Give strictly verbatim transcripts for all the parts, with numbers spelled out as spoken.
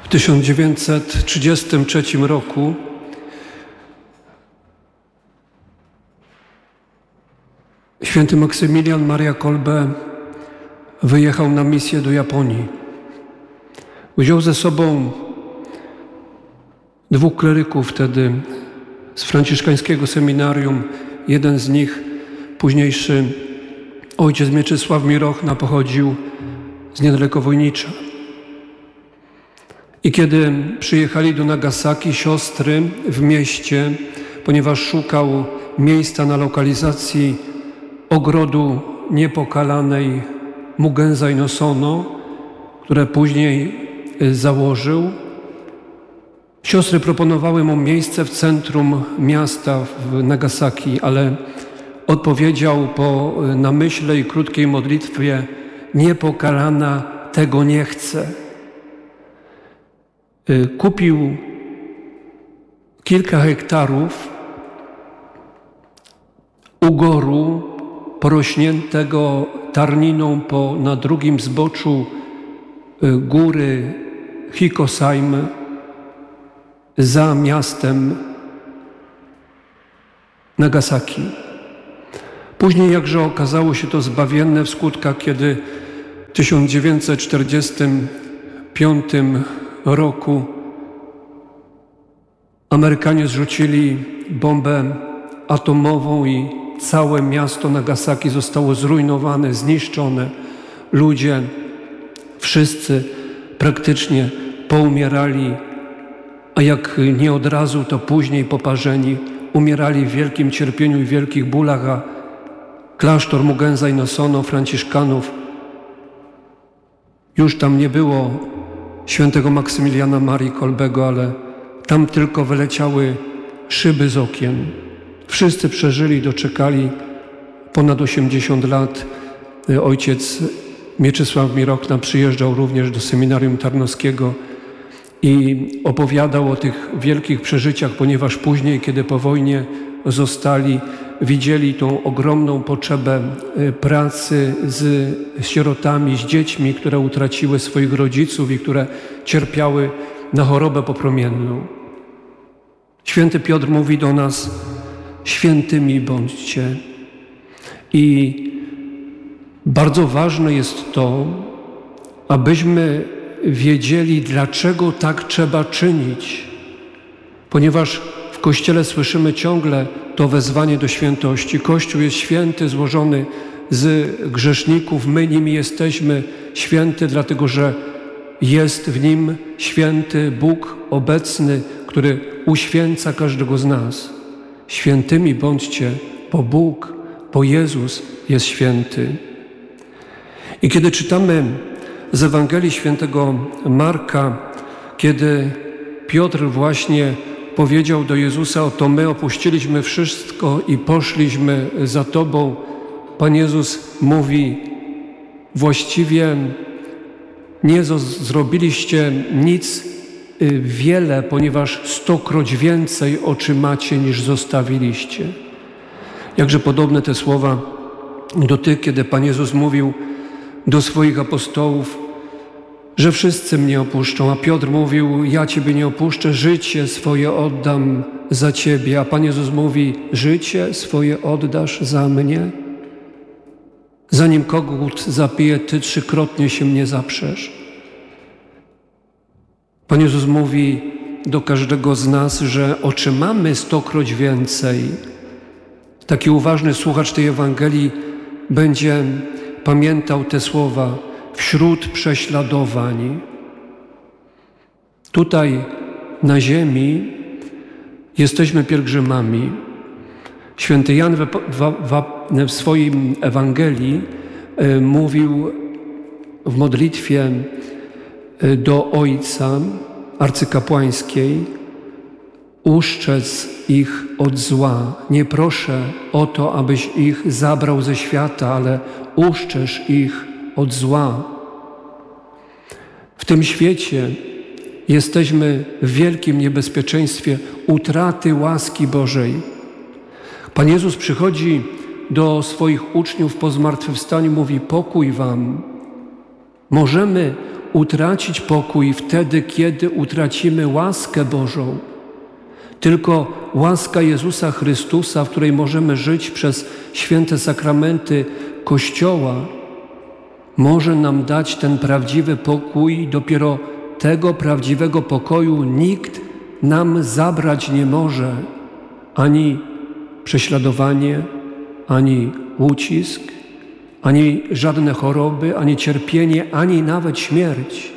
W tysiąc dziewięćset trzydziestym trzecim roku święty Maksymilian Maria Kolbe wyjechał na misję do Japonii. Wziął ze sobą dwóch kleryków wtedy z franciszkańskiego seminarium. Jeden z nich, późniejszy ojciec Mieczysław Mirochna, pochodził z niedaleko Wojnicza. I kiedy przyjechali do Nagasaki, siostry w mieście, ponieważ szukał miejsca na lokalizacji ogrodu niepokalanej Mugenzai no Sono, które później założył, siostry proponowały mu miejsce w centrum miasta w Nagasaki, ale odpowiedział po namyśle i krótkiej modlitwie: niepokalana tego nie chce. Kupił kilka hektarów ugoru porośniętego tarniną po, na drugim zboczu góry Hikosaim za miastem Nagasaki. Później jakże okazało się to zbawienne w skutkach, kiedy w tysiąc dziewięćset czterdziestym piątym roku Amerykanie zrzucili bombę atomową i całe miasto Nagasaki zostało zrujnowane, zniszczone. Ludzie wszyscy praktycznie poumierali, a jak nie od razu, to później poparzeni, umierali w wielkim cierpieniu i wielkich bólach, a klasztor Mugenzai no Sono Franciszkanów, już tam nie było świętego Maksymiliana Marii Kolbego, ale tam tylko wyleciały szyby z okien. Wszyscy przeżyli, doczekali ponad osiemdziesiąt lat. Ojciec Mieczysław Mirochna przyjeżdżał również do seminarium tarnowskiego i opowiadał o tych wielkich przeżyciach, ponieważ później, kiedy po wojnie zostali, widzieli tą ogromną potrzebę pracy z sierotami, z dziećmi, które utraciły swoich rodziców i które cierpiały na chorobę popromienną. Święty Piotr mówi do nas: świętymi bądźcie. I bardzo ważne jest to, abyśmy wiedzieli, dlaczego tak trzeba czynić, ponieważ w Kościele słyszymy ciągle to wezwanie do świętości. Kościół jest święty, złożony z grzeszników. My nimi jesteśmy święty, dlatego że jest w nim święty Bóg obecny, który uświęca każdego z nas. Świętymi bądźcie, bo Bóg, bo Jezus jest święty. I kiedy czytamy z Ewangelii świętego Marka, kiedy Piotr właśnie powiedział do Jezusa: oto my opuściliśmy wszystko i poszliśmy za Tobą, Pan Jezus mówi: właściwie nie zrobiliście nic wiele, ponieważ stokroć więcej otrzymacie niż zostawiliście. Jakże podobne te słowa do tych, kiedy Pan Jezus mówił do swoich apostołów, że wszyscy mnie opuszczą, a Piotr mówił: ja Ciebie nie opuszczę, życie swoje oddam za Ciebie. A Pan Jezus mówi: życie swoje oddasz za mnie? Zanim kogut zapije, Ty trzykrotnie się mnie zaprzesz. Pan Jezus mówi do każdego z nas, że otrzymamy stokroć więcej. Taki uważny słuchacz tej Ewangelii będzie pamiętał te słowa: wśród prześladowań. Tutaj na ziemi jesteśmy pielgrzymami. Święty Jan w, w, w swoim Ewangelii y, mówił w modlitwie y, do Ojca arcykapłańskiej: uszczec ich od zła. Nie proszę o to, abyś ich zabrał ze świata, ale uszczesz ich od zła. W tym świecie jesteśmy w wielkim niebezpieczeństwie utraty łaski Bożej. Pan Jezus przychodzi do swoich uczniów po zmartwychwstaniu, mówi: pokój wam. Możemy utracić pokój wtedy, kiedy utracimy łaskę Bożą. Tylko łaska Jezusa Chrystusa, w której możemy żyć przez święte sakramenty Kościoła, może nam dać ten prawdziwy pokój. Dopiero tego prawdziwego pokoju nikt nam zabrać nie może. Ani prześladowanie, ani ucisk, ani żadne choroby, ani cierpienie, ani nawet śmierć.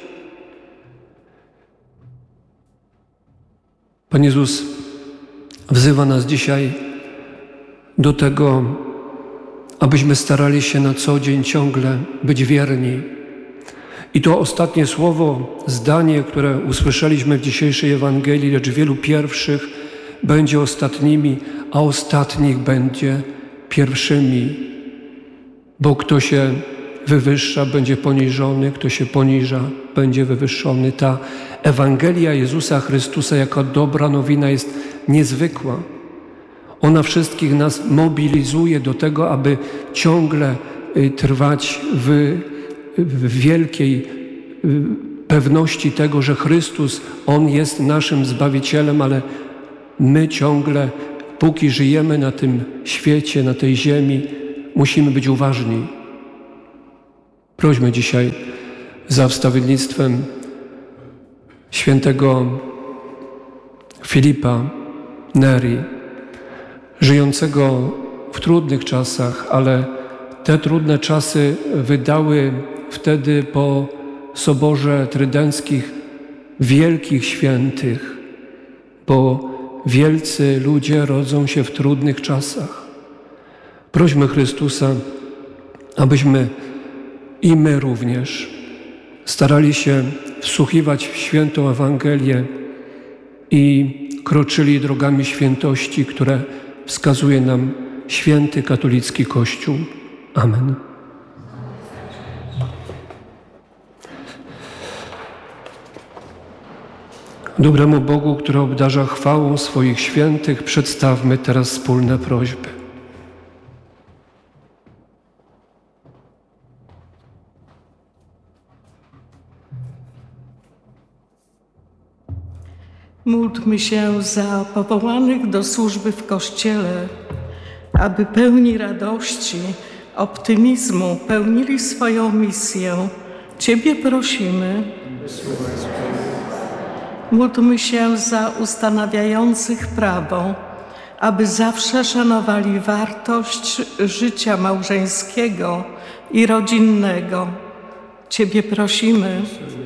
Pan Jezus wzywa nas dzisiaj do tego, abyśmy starali się na co dzień ciągle być wierni. I to ostatnie słowo, zdanie, które usłyszeliśmy w dzisiejszej Ewangelii, lecz wielu pierwszych będzie ostatnimi, a ostatnich będzie pierwszymi. Bo kto się wywyższa, będzie poniżony, kto się poniża, będzie wywyższony. Ta Ewangelia Jezusa Chrystusa jako dobra nowina jest niezwykła. Ona wszystkich nas mobilizuje do tego, aby ciągle trwać w, w wielkiej pewności tego, że Chrystus, On jest naszym Zbawicielem, ale my ciągle, póki żyjemy na tym świecie, na tej ziemi, musimy być uważni. Prośmy dzisiaj za wstawiennictwem świętego Filipa Neri, żyjącego w trudnych czasach, ale te trudne czasy wydały wtedy po Soborze Trydenckich wielkich świętych, bo wielcy ludzie rodzą się w trudnych czasach. Prośmy Chrystusa, abyśmy i my również starali się wsłuchiwać w świętą Ewangelię i kroczyli drogami świętości, które wskazuje nam święty katolicki Kościół. Amen. Dobremu Bogu, który obdarza chwałą swoich świętych, przedstawmy teraz wspólne prośby. Módlmy się za powołanych do służby w Kościele, aby pełni radości, optymizmu pełnili swoją misję. Ciebie prosimy. Módlmy się za ustanawiających prawo, aby zawsze szanowali wartość życia małżeńskiego i rodzinnego. Ciebie prosimy.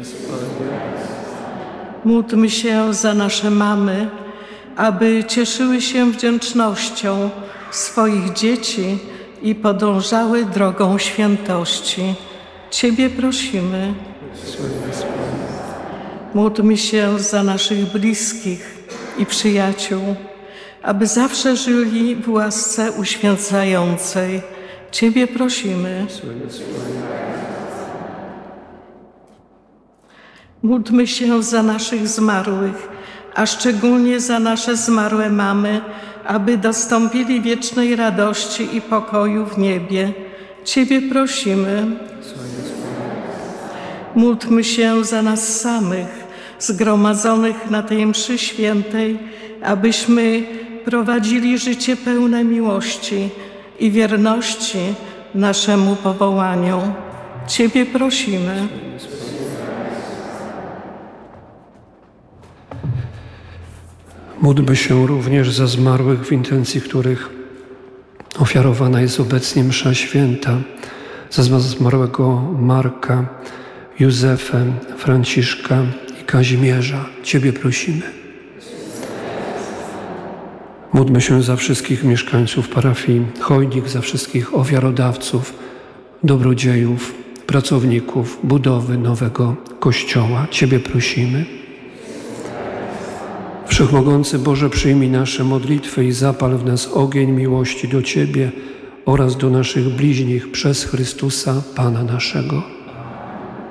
Módlmy się za nasze mamy, aby cieszyły się wdzięcznością swoich dzieci i podążały drogą świętości. Ciebie prosimy. Módlmy się za naszych bliskich i przyjaciół, aby zawsze żyli w łasce uświęcającej. Ciebie prosimy. Módlmy się za naszych zmarłych, a szczególnie za nasze zmarłe mamy, aby dostąpili wiecznej radości i pokoju w niebie. Ciebie prosimy. Módlmy się za nas samych, zgromadzonych na tej mszy świętej, abyśmy prowadzili życie pełne miłości i wierności naszemu powołaniu. Ciebie prosimy. Módlmy się również za zmarłych, w intencji których ofiarowana jest obecnie msza święta, za zmarłego Marka, Józefę, Franciszka i Kazimierza. Ciebie prosimy. Módlmy się za wszystkich mieszkańców parafii Chojnik, za wszystkich ofiarodawców, dobrodziejów, pracowników budowy nowego Kościoła. Ciebie prosimy. Wszechmogący Boże, przyjmij nasze modlitwy i zapal w nas ogień miłości do Ciebie oraz do naszych bliźnich przez Chrystusa, Pana naszego.